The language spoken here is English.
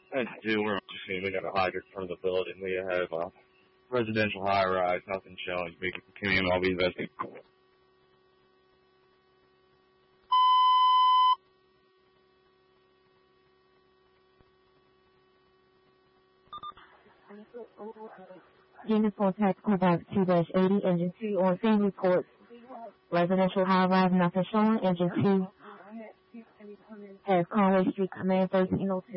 I do. We're just seeing we got a hydrant in front of the building. We have a residential high-rise, nothing showing. We can all be investigated. Unit 4 Tactical Box 2-80, Engine 2 on scene report. Residential high-rise, nothing showing. Engine 2 has Conway Street Command 1302.